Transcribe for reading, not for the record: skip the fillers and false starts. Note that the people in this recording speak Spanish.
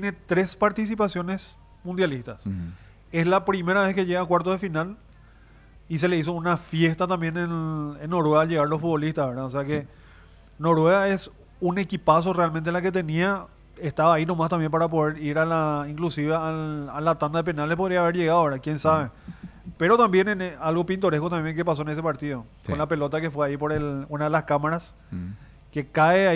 tiene 3 participaciones mundialistas. Ujú. Es la primera vez que llega a cuartos de final y se le hizo una fiesta también en Noruega al llegar los futbolistas, ¿verdad? O sea que Noruega es un equipazo realmente la que tenía. Estaba ahí nomás también para poder ir inclusive a la tanda de penales podría haber llegado ahora, quién sabe. Pero también algo pintoresco también que pasó en ese partido, Sí. con la pelota que fue ahí por una de las cámaras, Mm. que cae ahí